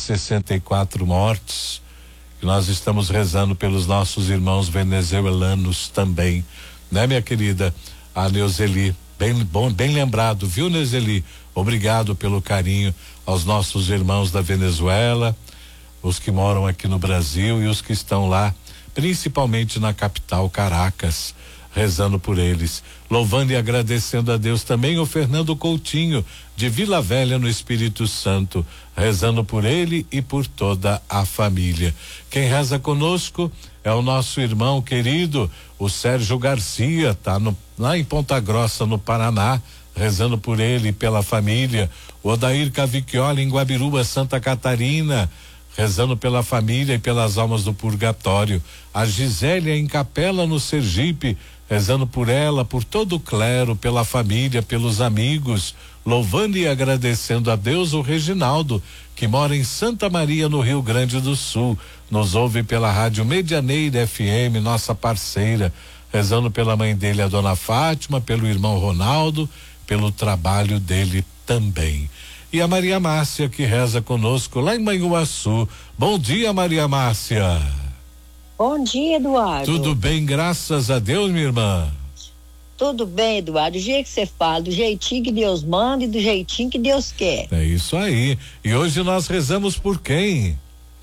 264 mortes. E nós estamos rezando pelos nossos irmãos venezuelanos também, né, minha querida? A Neuzeli, bem lembrado, viu, Neuzeli? Obrigado pelo carinho aos nossos irmãos da Venezuela, os que moram aqui no Brasil e os que estão lá, principalmente na capital, Caracas, rezando por eles. Louvando e agradecendo a Deus também o Fernando Coutinho, de Vila Velha, no Espírito Santo, rezando por ele e por toda a família. Quem reza conosco é o nosso irmão querido, o Sérgio Garcia, lá em Ponta Grossa, no Paraná, rezando por ele e pela família. O Odair Cavicchioli, em Guabiruba, Santa Catarina, rezando pela família e pelas almas do purgatório. A Gisélia, em Capela, no Sergipe, rezando por ela, por todo o clero, pela família, pelos amigos, louvando e agradecendo a Deus. O Reginaldo, que mora em Santa Maria, no Rio Grande do Sul, nos ouve pela Rádio Medianeira FM, nossa parceira, rezando pela mãe dele, a dona Fátima, pelo irmão Ronaldo, pelo trabalho dele também. E a Maria Márcia, que reza conosco lá em Manhuaçu. Bom dia, Maria Márcia. Bom dia, Eduardo. Tudo bem, graças a Deus, minha irmã? Tudo bem, Eduardo, do jeito que você fala, do jeitinho que Deus manda e do jeitinho que Deus quer. É isso aí. E hoje nós rezamos por quem?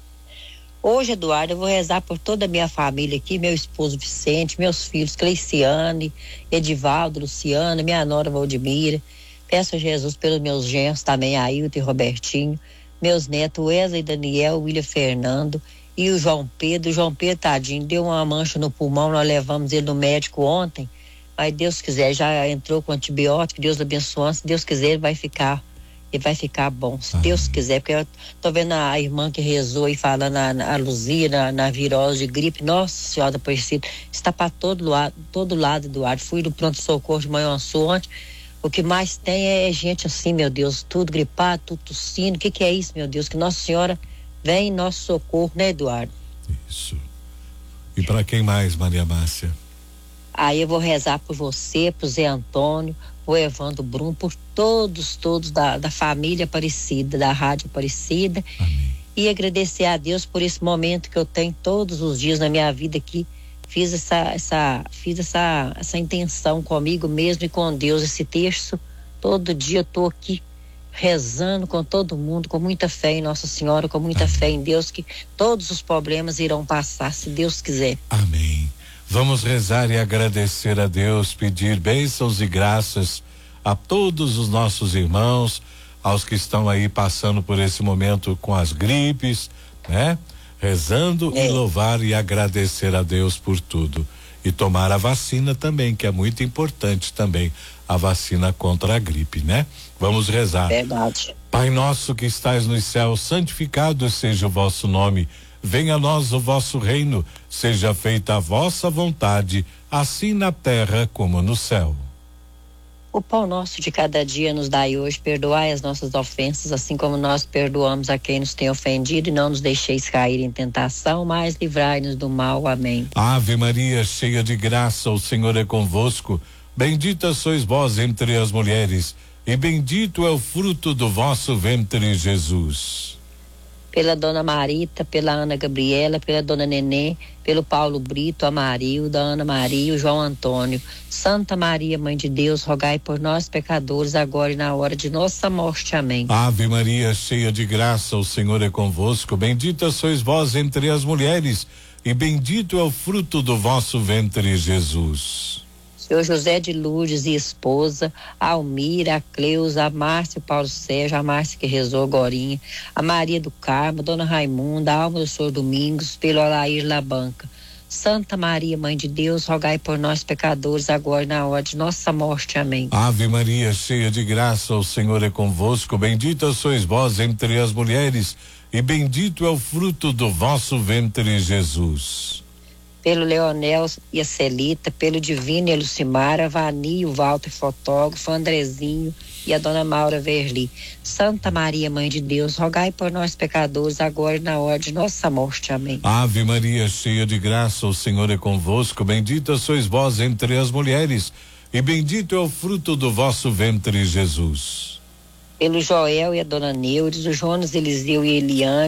Hoje, Eduardo, eu vou rezar por toda a minha família aqui, meu esposo Vicente, meus filhos Cleiciane, Edivaldo, Luciana, minha nora Valdemira. Peço a Jesus pelos meus genros também, Ailton e Robertinho, meus netos Wesley, Daniel, William Fernando e o João Pedro. O João Pedro, tadinho, deu uma mancha no pulmão, nós levamos ele no médico ontem, mas Deus quiser, já entrou com antibiótico, Deus abençoando, se Deus quiser ele vai ficar bom, se Deus quiser, porque eu tô vendo a irmã que rezou aí falando, a Luzia, na virose de gripe. Nossa Senhora da Aparecida, está para todo lado, Eduardo. Fui no pronto-socorro de Manhuaçu ontem. O que mais tem é gente assim, meu Deus, tudo gripado, tudo tossindo. O que é isso, meu Deus? Que Nossa Senhora vem em nosso socorro, né, Eduardo? Isso. E para quem mais, Maria Márcia? Aí eu vou rezar por você, por Zé Antônio, por Evandro Brum, por todos da família Aparecida, da Rádio Aparecida. Amém. E agradecer a Deus por esse momento que eu tenho todos os dias na minha vida aqui. Fiz essa intenção comigo mesmo e com Deus, esse terço. Todo dia eu tô aqui rezando com todo mundo, com muita fé em Nossa Senhora, com muita fé em Deus, que todos os problemas irão passar, se Deus quiser. Amém. Vamos rezar e agradecer a Deus, pedir bênçãos e graças a todos os nossos irmãos, aos que estão aí passando por esse momento com as gripes, né? Rezando e louvar e agradecer a Deus por tudo. E tomar a vacina também, que é muito importante também, a vacina contra a gripe, né? Vamos rezar. Verdade. Pai nosso que estais nos céus, santificado seja o vosso nome. Venha a nós o vosso reino, seja feita a vossa vontade, assim na terra como no céu. O pão nosso de cada dia nos dai hoje, perdoai as nossas ofensas, assim como nós perdoamos a quem nos tem ofendido, e não nos deixeis cair em tentação, mas livrai-nos do mal. Amém. Ave Maria, cheia de graça, o Senhor é convosco. Bendita sois vós entre as mulheres, e bendito é o fruto do vosso ventre, Jesus. Pela Dona Marita, pela Ana Gabriela, pela Dona Nenê, pelo Paulo Brito, a Marilda, a Ana Maria, o João Antônio. Santa Maria, Mãe de Deus, rogai por nós pecadores, agora e na hora de nossa morte. Amém. Ave Maria, cheia de graça, o Senhor é convosco. Bendita sois vós entre as mulheres, e bendito é o fruto do vosso ventre, Jesus. Senhor José de Lourdes e esposa, a Almira, a Cleusa, a Márcia, o Paulo Sérgio, a Márcia que rezou agorinha, a Maria do Carmo, Dona Raimunda, a alma do Senhor Domingos, pelo Alair Labanca. Santa Maria, Mãe de Deus, rogai por nós pecadores, agora e na hora de nossa morte. Amém. Ave Maria, cheia de graça, o Senhor é convosco. Bendita sois vós entre as mulheres, e bendito é o fruto do vosso ventre, Jesus. Pelo Leonel e a Celita, pelo Divino e a Lucimara, a Vani, o Walter fotógrafo, o Andrezinho e a Dona Maura Verli. Santa Maria, Mãe de Deus, rogai por nós pecadores, agora e na hora de nossa morte. Amém. Ave Maria, cheia de graça, o Senhor é convosco. Bendita sois vós entre as mulheres, e bendito é o fruto do vosso ventre, Jesus. Pelo Joel e a Dona Neudes, o Jonas, Eliseu e Eliane,